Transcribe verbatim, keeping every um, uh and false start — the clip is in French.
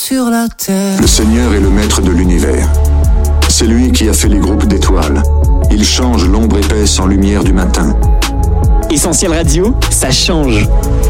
sur la terre. Le Seigneur est le maître de l'univers. C'est lui qui a fait les groupes d'étoiles. Il change l'ombre épaisse en lumière du matin. Essentiel Radio, ça change.